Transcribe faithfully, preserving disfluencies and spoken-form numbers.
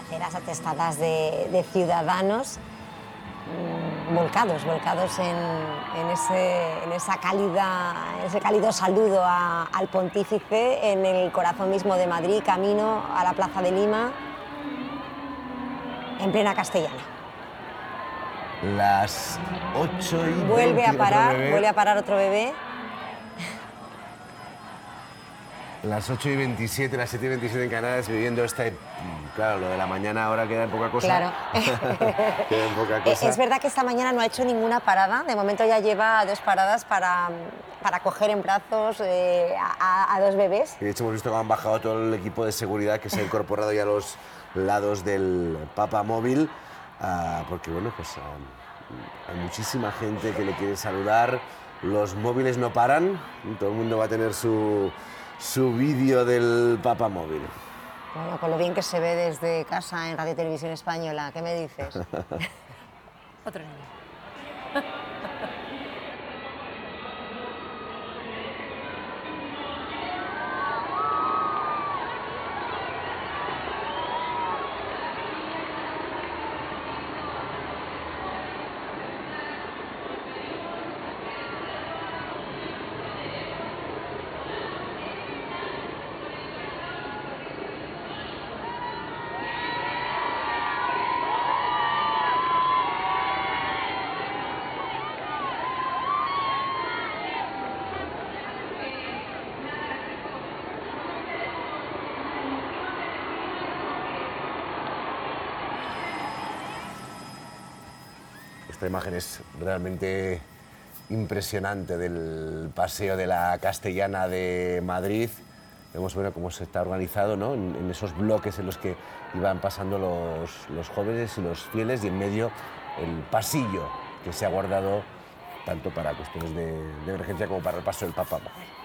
aceras atestadas de, de ciudadanos mmm, volcados, volcados en, en, ese, en, esa cálida, en ese cálido saludo a, al pontífice en el corazón mismo de Madrid, camino a la Plaza de Lima, en plena Castellana. Las ocho y vuelve veinte, a parar, otro vuelve a parar otro bebé. Las ocho y veintisiete, las siete y veintisiete en Canarias, viviendo esta... Claro, lo de la mañana ahora queda en poca cosa. Claro. Queda en poca cosa. Es verdad que esta mañana no ha hecho ninguna parada. De momento ya lleva dos paradas para, para coger en brazos eh, a, a dos bebés. Y de hecho hemos visto que han bajado todo el equipo de seguridad que se ha incorporado ya a los lados del Papa Móvil, uh, porque bueno, pues uh, hay muchísima gente que le quiere saludar. Los móviles no paran, y todo el mundo va a tener su... su vídeo del Papa Móvil. Bueno, con lo bien que se ve desde casa en Radio Televisión Española, ¿qué me dices? Otro niño. Esta imagen es realmente impresionante del paseo de la Castellana de Madrid. Vemos bueno, cómo se está organizado, ¿no? en, en esos bloques en los que iban pasando los, los jóvenes y los fieles, y en medio el pasillo que se ha guardado tanto para cuestiones de, de emergencia como para el paso del Papa.